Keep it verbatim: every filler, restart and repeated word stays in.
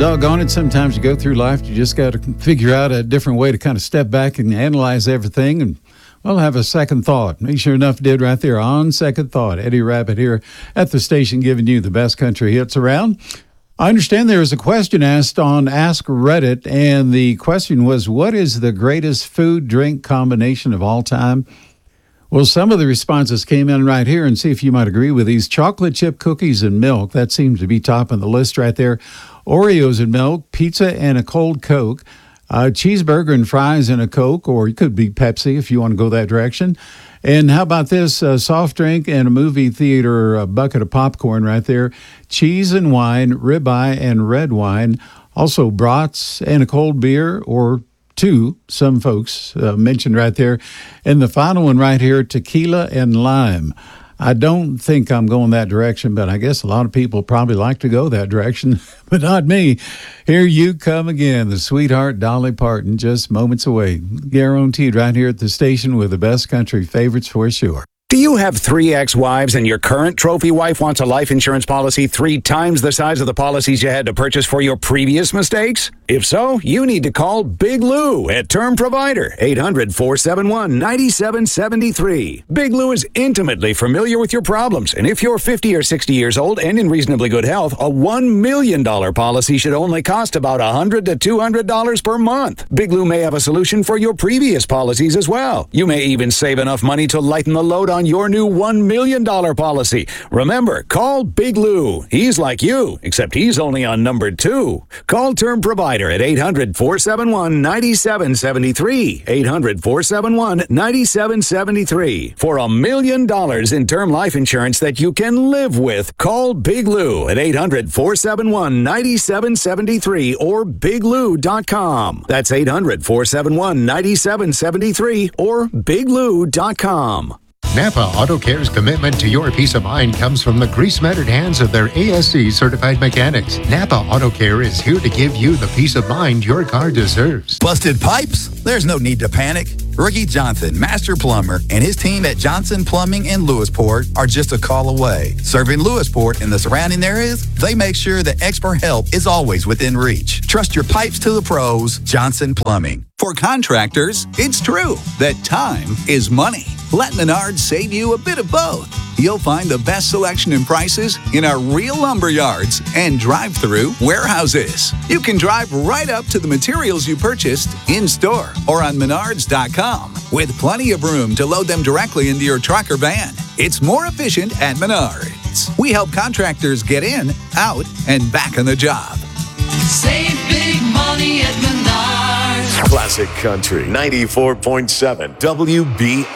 doggone it, sometimes you go through life, you just got to figure out a different way to kind of step back and analyze everything and, well, have a second thought. He sure enough did right there on Second Thought. Eddie Rabbitt here at the station giving you the best country hits around. I understand there was a question asked on Ask Reddit, and the question was, what is the greatest food-drink combination of all time? Well, some of the responses came in right here, and see if you might agree with these. Chocolate chip cookies and milk, that seems to be top on the list right there. Oreos and milk, pizza and a cold Coke, uh, cheeseburger and fries and a Coke, or it could be Pepsi if you want to go that direction. And how about this, a soft drink and a movie theater a bucket of popcorn right there, cheese and wine, ribeye and red wine, also brats and a cold beer, or two, some folks uh, mentioned right there. And the final one right here, tequila and lime. I don't think I'm going that direction, but I guess a lot of people probably like to go that direction, but not me. Here you come again, the sweetheart Dolly Parton, just moments away. Guaranteed right here at the station with the best country favorites for sure. Do you have three ex-wives and your current trophy wife wants a life insurance policy three times the size of the policies you had to purchase for your previous mistakes? If so, you need to call Big Lou at Term Provider, eight hundred, four seven one, nine seven seven three. Big Lou is intimately familiar with your problems, and if you're fifty or sixty years old and in reasonably good health, a one million dollars policy should only cost about one hundred to two hundred dollars per month. Big Lou may have a solution for your previous policies as well. You may even save enough money to lighten the load on your new one million dollars policy. Remember, call Big Lou. He's like you, except he's only on number two. Call Term Provider at eight hundred, four seven one, nine seven seven three. eight hundred, four seven one, nine seven seven three. For a million dollars in term life insurance that you can live with, call Big Lou at eight hundred, four seven one, nine seven seven three or big lou dot com. That's eight hundred, four seven one, nine seven seven three or big lou dot com. Napa Auto Care's commitment to your peace of mind comes from the grease-mattered hands of their A S C-certified mechanics. Napa Auto Care is here to give you the peace of mind your car deserves. Busted pipes? There's no need to panic. Ricky Johnson, master plumber, and his team at Johnson Plumbing in Lewisport are just a call away. Serving Lewisport and the surrounding areas, they make sure that expert help is always within reach. Trust your pipes to the pros, Johnson Plumbing. For contractors, it's true that time is money. Let Menards save you a bit of both. You'll find the best selection and prices in our real lumber yards and drive-through warehouses. You can drive right up to the materials you purchased in-store or on menards dot com with plenty of room to load them directly into your truck or van. It's more efficient at Menards. We help contractors get in, out, and back on the job. Save big money at Menards. Classic Country ninety-four point seven W B